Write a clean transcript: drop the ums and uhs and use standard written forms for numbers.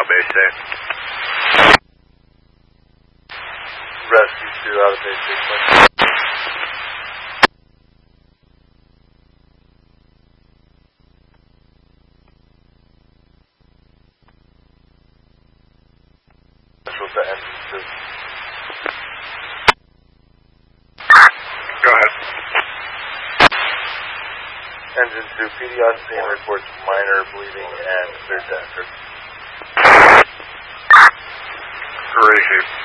out base state. Rescue 2 out of base sequence. With the engine 2. Go ahead. Engine 2, PD on scene reports minor bleeding and clear to enter. Ready, shoot.